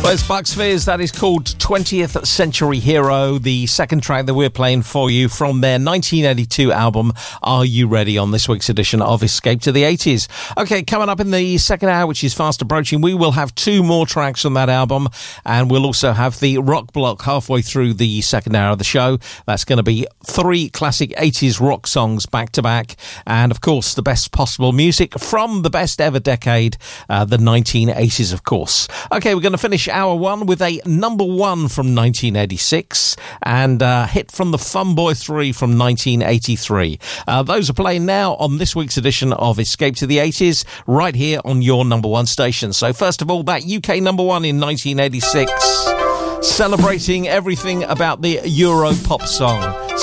Well, it's Bucks Fizz. That is called 20th Century Hero, the second track that we're playing for you from their 1982 album, Are You Ready, on this week's edition of Escape to the 80s. Okay, coming up in the second hour, which is fast approaching, we will have two more tracks from that album, and we'll also have the rock block halfway through the second hour of the show. That's going to be three classic 80s rock songs back to back, and of course, the best possible music from the best ever decade, the 1980s, of course. Okay, we're going to finish hour one with a number one from 1986 and a hit from the Fun Boy 3 from 1983. Those are playing now on this week's edition of Escape to the 80s, right here on your number one station. So first of all, that UK number one in 1986, celebrating everything about the Euro pop song.